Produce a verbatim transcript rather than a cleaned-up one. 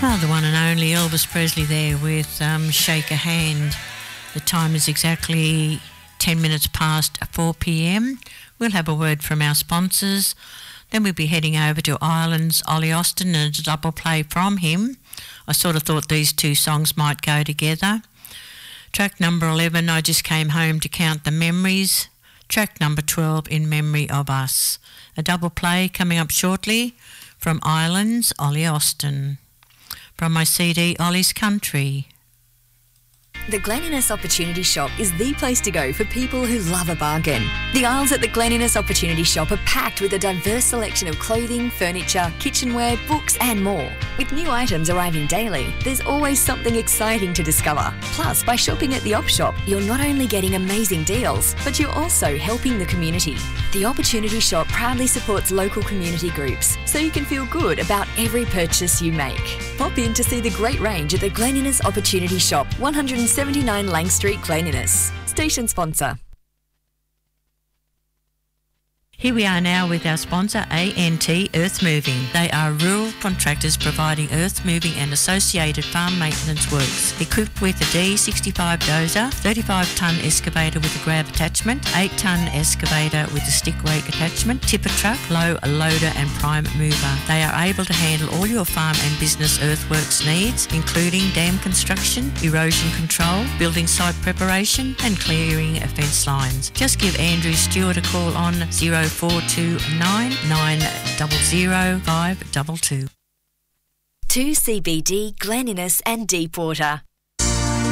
Oh, the one and only Elvis Presley there with um, Shake a Hand. The time is exactly ten minutes past four p.m. We'll have a word from our sponsors. Then we'll be heading over to Ireland's Ollie Austin and a double play from him. I sort of thought these two songs might go together. Track number eleven, I Just Came Home to Count the Memories. Track number twelve, In Memory of Us. A double play coming up shortly from Ireland's Ollie Austin. From my C D, Ollie's Country. The Glen Innes Opportunity Shop is the place to go for people who love a bargain. The aisles at the Glen Innes Opportunity Shop are packed with a diverse selection of clothing, furniture, kitchenware, books and more. With new items arriving daily, there's always something exciting to discover. Plus, by shopping at the Op Shop, you're not only getting amazing deals, but you're also helping the community. The Opportunity Shop proudly supports local community groups, so you can feel good about every purchase you make. Pop in to see the great range at the Glen Innes Opportunity Shop, one seventy-nine Lang Street, Glen Innes. Station sponsor. Here we are now with our sponsor, A N T Earth Moving. They are rural contractors providing earth moving and associated farm maintenance works. Equipped with a D sixty-five dozer, thirty-five tonne excavator with a grab attachment, eight tonne excavator with a stick rake attachment, tipper truck, low loader and prime mover. They are able to handle all your farm and business earthworks needs, including dam construction, erosion control, building site preparation and clearing of fence lines. Just give Andrew Stewart a call on zero four two nine nine zero zero five two two. two C B D, Glen Innes and Deepwater.